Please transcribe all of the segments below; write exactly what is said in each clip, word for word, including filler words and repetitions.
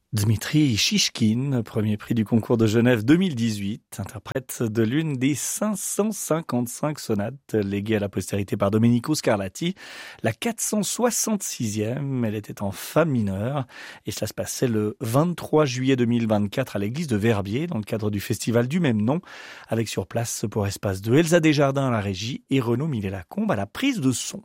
Dmitri Shishkin, premier prix du concours de Genève deux mille dix-huit, interprète de l'une des cinq cent cinquante-cinq sonates léguées à la postérité par Domenico Scarlatti, la quatre cent soixante-sixième. Elle était en fa mineur et cela se passait le vingt-trois juillet deux mille vingt-quatre à l'église de Verbier dans le cadre du festival du même nom, avec sur place pour Espace deux Elsa Desjardins à la régie et Renaud Millet-Lacombe à la prise de son.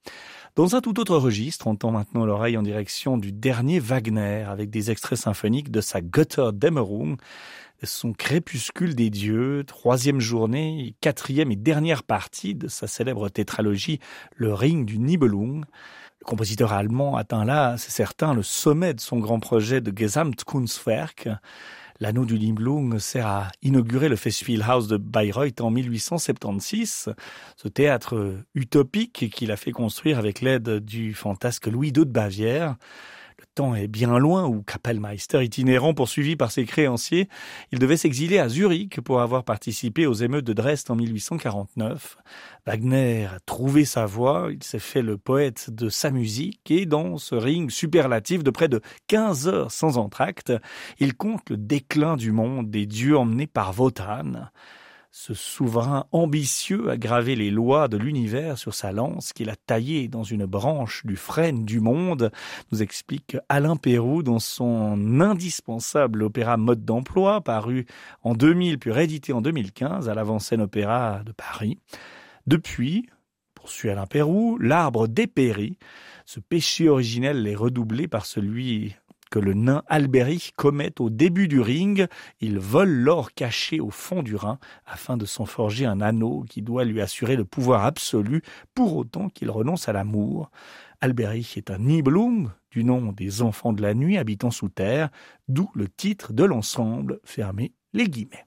Dans un tout autre registre, on tend maintenant l'oreille en direction du dernier Wagner, avec des extraits symphoniques de sa Götterdämmerung, son Crépuscule des dieux, troisième journée, quatrième et dernière partie de sa célèbre tétralogie Le Ring du Nibelung. Le compositeur allemand atteint là, c'est certain, le sommet de son grand projet de Gesamtkunstwerk. L'anneau du Nibelung sert à inaugurer le Festspielhaus de Bayreuth en mille huit cent soixante-seize, ce théâtre utopique qu'il a fait construire avec l'aide du fantasque Louis deux de Bavière. Le temps est bien loin où Kapellmeister itinérant poursuivi par ses créanciers, il devait s'exiler à Zurich pour avoir participé aux émeutes de Dresde en mille huit cent quarante-neuf. Wagner a trouvé sa voie, il s'est fait le poète de sa musique et dans ce ring superlatif de près de quinze heures sans entracte, il compte le déclin du monde des dieux emmenés par Wotan. Ce souverain ambitieux a gravé les lois de l'univers sur sa lance qu'il a taillée dans une branche du frêne du monde, nous explique Alain Péroux dans son indispensable opéra Mode d'emploi, paru en deux mille puis réédité en deux mille quinze à l'Avant-Scène Opéra de Paris. Depuis, poursuit Alain Péroux, l'arbre dépérit. Ce péché originel est redoublé par celui que le nain Albéric commet au début du ring. Il vole l'or caché au fond du Rhin afin de s'en forger un anneau qui doit lui assurer le pouvoir absolu pour autant qu'il renonce à l'amour. Albéric est un Nibelung, du nom des enfants de la nuit habitant sous terre, d'où le titre de l'ensemble, fermez les guillemets.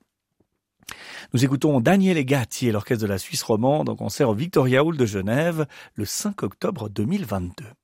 Nous écoutons Daniel Gatti et l'orchestre de la Suisse romande en concert au Victoria Hall de Genève le cinq octobre deux mille vingt-deux.